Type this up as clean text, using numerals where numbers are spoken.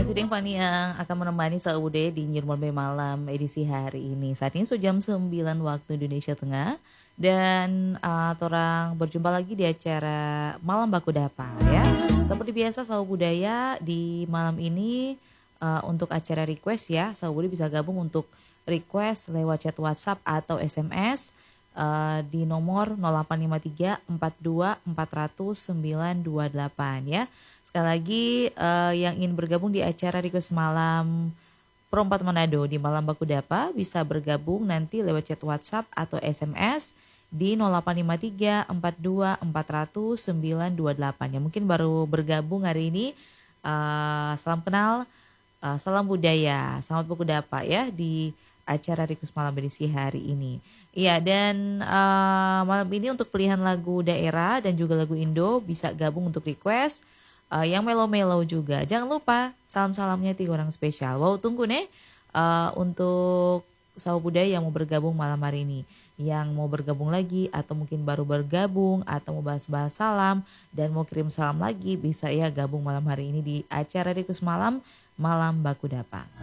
Siding Fani yang akan menemani Saude di Nyirmon Bay Malam edisi hari ini. Saat ini sudah jam 9 waktu Indonesia Tengah. Dan orang berjumpa lagi di acara Malam Baku Dapa ya. Seperti biasa Sawu Budaya di malam ini untuk acara request ya. Sawu Budaya bisa gabung untuk request lewat chat WhatsApp atau SMS di nomor 0853 42 400 928 ya. Sekali lagi yang ingin bergabung di acara request malam Perempat Manado di Malam Baku Dapa bisa bergabung nanti lewat chat WhatsApp atau SMS di 0853 42 400 928 ya. Mungkin baru bergabung hari ini. Salam kenal, salam budaya, selamat Baku Dapa ya di acara request malam edisi hari ini. Iya, dan malam ini untuk pilihan lagu daerah dan juga lagu Indo bisa gabung untuk request yang melo-melo juga. Jangan lupa salam-salamnya 3 orang spesial. Wow, tunggu nih untuk Sawu Budaya yang mau bergabung malam hari ini. Yang mau bergabung lagi atau mungkin baru bergabung atau mau bahas-bahas salam dan mau kirim salam lagi bisa ya gabung malam hari ini di acara request malam Malam Baku Dapa.